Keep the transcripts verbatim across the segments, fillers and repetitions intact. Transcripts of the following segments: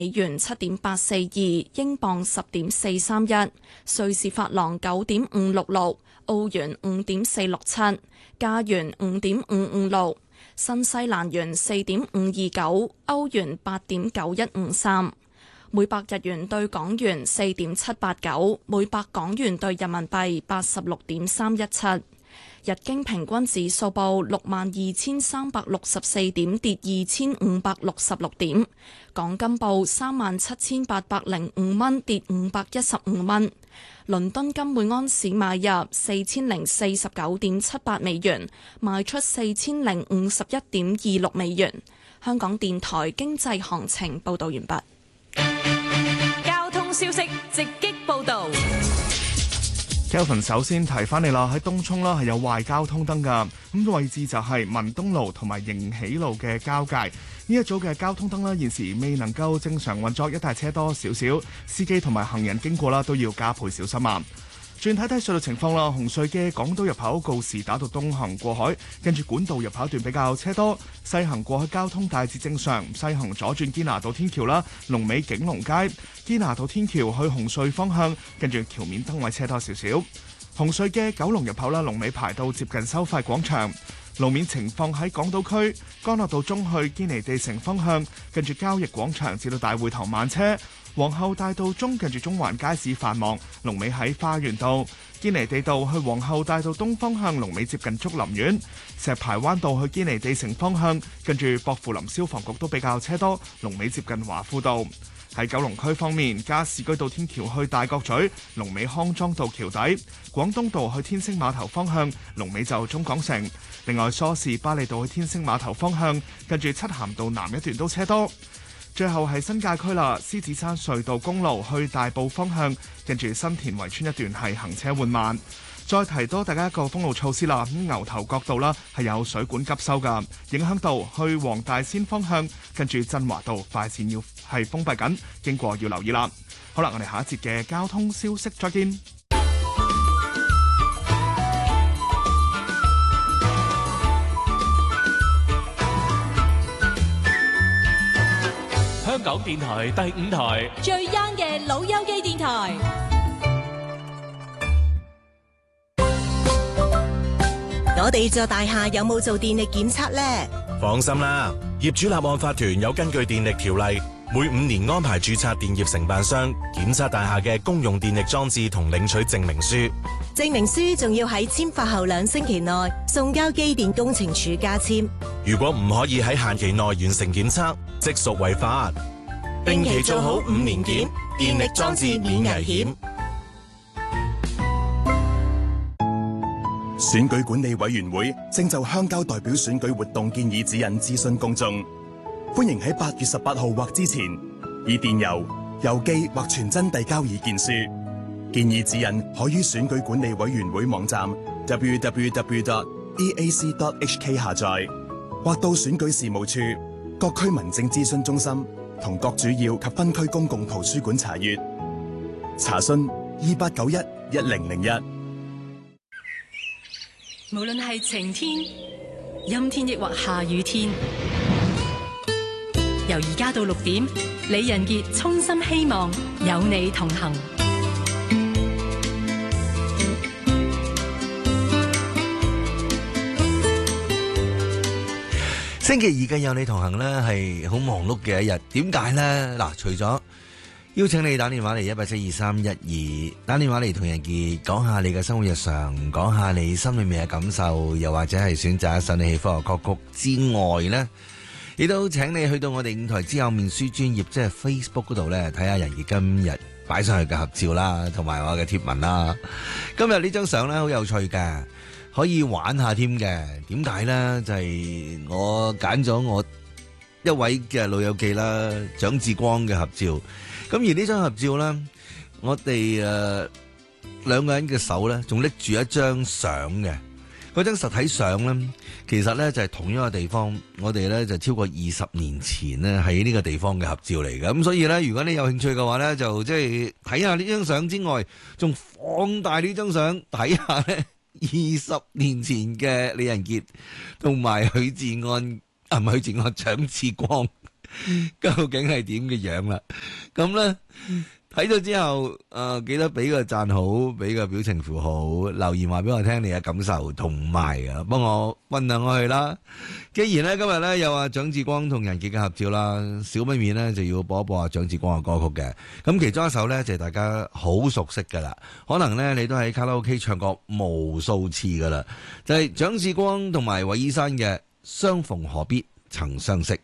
美元七點八四二，英鎊十點四三一，瑞士法郎九點五六六，澳元五點四六七，加元五點五五六，新西蘭元四點五二九，歐元八點九一五三，每百日元對港元四點七八九，每百港元對人民幣八十六點三一七。日經平均指數報六萬二千三百六十四點，跌二千五百六十六點。港金報三萬七千八百零五蚊，跌五百一十五蚊。倫敦金每安士買入四千零四十九點七八美元，賣出四千零五十一點二六美元。香港電台經濟行情報道完畢。 交通消息直擊報道。 Kelvin 首先提翻你啦，喺東涌啦係有壞交通燈㗎，咁位置就係文東路同埋迎喜路嘅交界。呢一組嘅交通燈啦，現時未能夠正常運作，一帶車多少少，司機同埋行人經過啦都要加倍小心啊！轉睇睇隧道情況啦，紅隧嘅港島入口告士打道東行過海，跟住管道入口一段比較車多；西行過去交通大致正常，西行左轉堅拿道天橋啦，龍尾景隆街；堅拿道天橋去紅隧方向，跟住橋面燈位車多少少。紅隧嘅九龍入口啦，龍尾排到接近收費廣場。路面情況喺港島區，干諾道中去堅尼地城方向，跟住交易廣場至到大會堂慢車；皇后大道中近住中環街市繁忙，龍尾喺花園道；堅尼地道去皇后大道東方向，龍尾接近竹林苑；石排灣道去堅尼地城方向，跟住薄扶林消防局都比較車多，龍尾接近華富道。喺九龍區方面，加士居道天橋去大角咀，龍尾康莊道橋底；廣東道去天星碼頭方向，龍尾就中港城。另外，梳士巴利道去天星碼頭方向，近住漆咸道南一段都車多。最後係新界區啦，獅子山隧道公路去大埔方向，近住新田圍村一段係行車緩慢。再提多大家一個封路措施啦，咁牛頭角道啦係有水管急修噶，影響到去黃大仙方向，跟住振華道快線要係封閉緊，經過要留意啦。好啦，我哋下一節嘅交通消息再見。 香港電台第五台最 young 嘅老友記電台。 我哋座大廈有冇做電力檢測呢？ 放心啦，業主立案法團有根據電力條例，每五年安排註冊電業承辦商檢測大廈嘅公用電力裝置同領取證明書。 證明書仲要喺簽發後兩星期內送交機電工程署加簽。 如果唔可以喺限期內完成檢測，即屬違法。定期做好五年檢，電力裝置免危險。 選舉管理委員會正就鄉郊代表選舉活動建議指引諮詢公眾，歡迎喺八月十八號或之前以電郵、郵寄或傳真遞交意見書。建議指引可於選舉管理委員會網站 double-u double-u double-u dot d a c dot h k 下載，或到選舉事務處、各區民政諮詢中心同各主要及分區公共圖書館查閱。查詢二八九一一零零一。 無論係晴天、陰天抑或下雨天，由而家到六點，李仁傑衷心希望有你同行。 星期二嘅有你同行呢係好忙碌嘅一日，點解呢？嗱，除咗邀請你打電話嚟一八七二三一二，打電話嚟同仁傑講下你嘅生活日常，講下你心裏面嘅感受，又或者係選擇一首你喜歡嘅歌曲之外呢，亦都請你去到我哋五台之後面書專頁，即係 Facebook 嗰度呢，睇下仁傑今日擺上去嘅合照啦，同埋我嘅貼文啦。今日呢張相呢，好有趣嘅，可以玩下添嘅。點解呢？就係、是、我揀咗我一位嘅老友記啦，蔣志光嘅合照。咁而呢張合照咧，我哋誒兩個人嘅手咧，仲拎住一張相嘅。嗰張實體相咧，其實咧就係同一個地方，我哋咧就超過二十年前咧喺呢個地方嘅合照嚟嘅。咁所以咧，如果你有興趣嘅話咧，就即係睇下呢張相之外，仲放大呢張相睇下咧，二十年前嘅李仁傑同埋許志安啊，唔係許志安，蔣志光究竟係點嘅樣啦。咁咧睇咗之後，誒、呃、記得俾個讚好，俾個表情符號，留言話俾我聽你嘅感受，同埋啊幫我分享我去啦。既然咧今日咧又話蔣志光同人傑嘅合照啦，小咪咪咧就要播一播阿蔣志光嘅歌曲嘅。咁其中一首咧就係大家好熟悉噶啦，可能咧你都喺卡拉 OK 唱過無數次噶啦，就係蔣志光同埋韋爾山嘅《相逢何必曾相識》。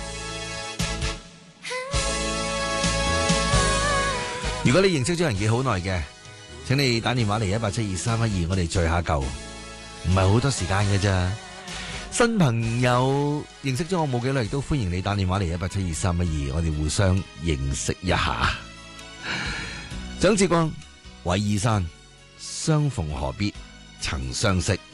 如果你認識咗人傑好耐嘅，請你打電話嚟一八七二三一二，我哋聚下舊，唔係好多時間嘅咋。新朋友認識咗我冇幾耐，亦都歡迎你打電話嚟一八七二三一二，我哋互相認識一下。蔣志光、韋爾山，相逢何必曾相識。